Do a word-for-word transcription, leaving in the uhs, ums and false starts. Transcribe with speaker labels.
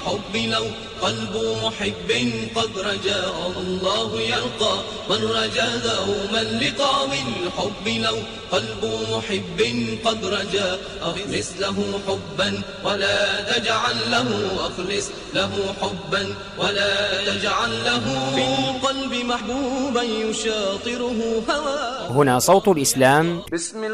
Speaker 1: بالحب لو قلب محب قد رجاء الله يلقى من رجا دوما لقاء بالحب لو قلب محب قد رجا أخلص له حبا ولا تجعل له أخلص له حبا ولا تجعل له في القلب محبوبا يشاطره هوى.
Speaker 2: هنا صوت الإسلام.
Speaker 3: بسم